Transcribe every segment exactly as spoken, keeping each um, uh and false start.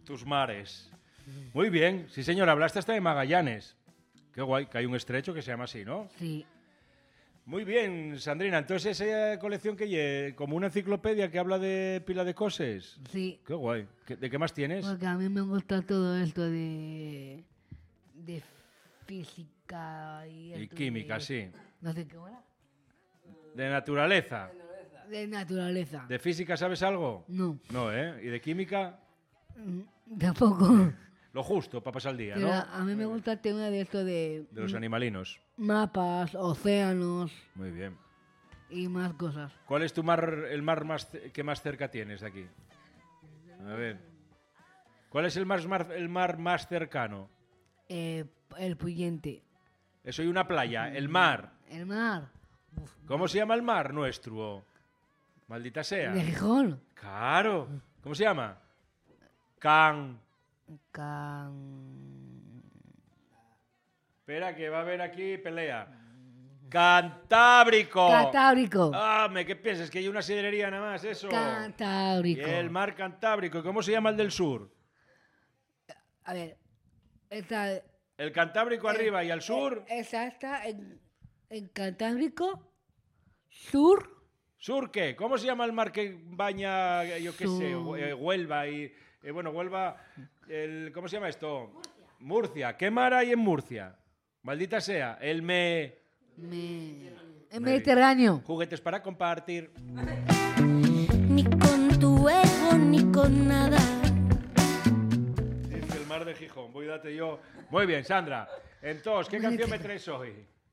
tus mares. Muy bien, sí señor, hablaste hasta de Magallanes. Qué guay, que hay un estrecho que se llama así, ¿no? Sí. Muy bien, Sandrina, entonces esa colección que lle, como una enciclopedia que habla de pila de cosas. Sí. Qué guay. ¿De qué más tienes? Porque a mí me gusta todo esto de... de física y... Y esto química, de, sí. No sé qué era. De naturaleza. De naturaleza. ¿De física sabes algo? No. No, ¿eh? ¿Y de química? Mm, Tampoco. Lo justo para pasar el día, Pero ¿no? a mí me gusta el tema de esto de... De los animalinos. mapas, océanos Muy bien. y más cosas. ¿Cuál es tu mar, el mar más ce- que más cerca tienes de aquí? A ver. ¿Cuál es el mar, mar- el mar más cercano? Eh, el Puyente. Eso y una playa, el mar. El mar. Uf, ¿Cómo se llama el mar nuestro? Maldita sea. de Gijón. Claro. ¿Cómo se llama? Can. Can... Espera que va a haber aquí pelea. Cantábrico. Cantábrico. Ah, ¿me qué piensas? Que hay una sidrería nada más, eso. Y Cantábrico. el mar Cantábrico. ¿Cómo se llama el del sur? A ver, esta, El Cantábrico arriba y al sur. esa está en, en Cantábrico, sur, ¿Sur qué? ¿Cómo se llama el mar que baña, eh, yo qué sé, Sur. Hue- eh, Huelva y... eh, bueno, Huelva... El, ¿Cómo se llama esto? Murcia. Murcia. ¿Qué mar hay en Murcia? Maldita sea. El me... me, el Mediterráneo. Juguetes para compartir. Ni con tu ego, ni con nada. Dice el mar de Gijón. Voy a darte yo... Muy bien, Sandra. Entonces, ¿qué canción me traes hoy?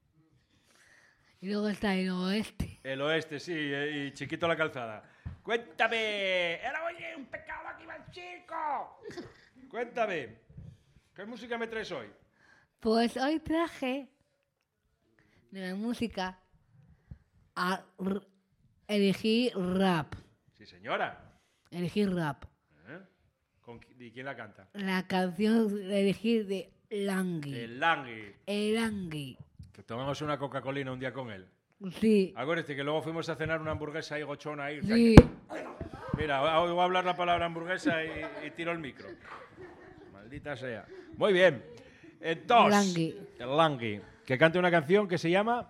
Y luego está el oeste. El oeste, sí, eh, y Chiquito la calzada. Cuéntame. Era oye, un pecado aquí va el chico. Cuéntame. ¿Qué música me traes hoy? Pues hoy traje de la música a r- elegir rap. Sí, señora. Elegir rap. ¿Eh? ¿Con qui- ¿Y quién la canta? La canción de elegir de Langui. El Langui. El Langui. Que tomamos una Coca-Colina un día con él. Sí. Acuérdate que luego fuimos a cenar una hamburguesa ahí gochona ahí. Sí. Mira, voy a hablar la palabra hamburguesa y, y tiro el micro. Maldita sea. Muy bien. Entonces, Langui. el Langui, que cante una canción que se llama...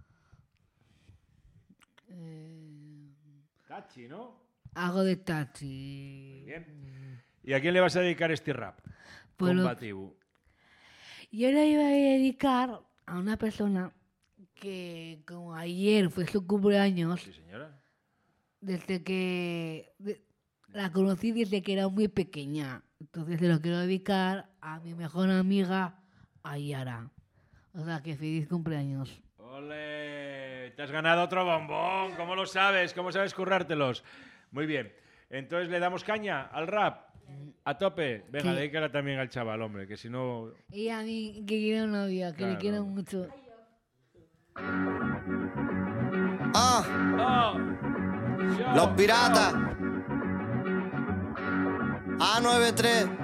Eh, Tachi, ¿no? Hago de taxi. Bien. ¿Y a quién le vas a dedicar este rap? Pues lo- Combativo. Yo le iba a dedicar a una persona que como ayer fue su cumpleaños, Sí, señora. desde que de- la conocí desde que era muy pequeña. Entonces se lo quiero dedicar a mi mejor amiga, Ayara. O sea que feliz cumpleaños. ¡Ole! Te has ganado otro bombón. ¿Cómo lo sabes? ¿Cómo sabes currártelos? Muy bien. Entonces le damos caña al rap. A tope. Venga, Sí. dedícala también al chaval, hombre, que si no... Y a mí que quiero novia, que Claro. le quiero mucho. Ah, ¡Oh! los piratas. A noventa y tres.